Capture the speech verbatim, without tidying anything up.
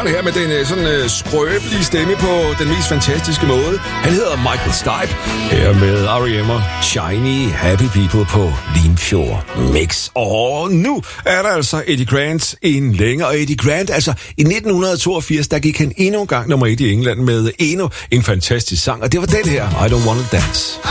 Sådan her med den sådan skrøbelige stemme på den mest fantastiske måde. Han hedder Michael Stipe. Her med R E M og Shiny Happy People på Limfjord Mix. Og nu er der altså Eddie Grant en længere. Og Eddie Grant, altså i nitten toogfirs, der gik han endnu en gang nummer et i England med endnu en fantastisk sang. Og det var den her, I Don't Wanna Dance.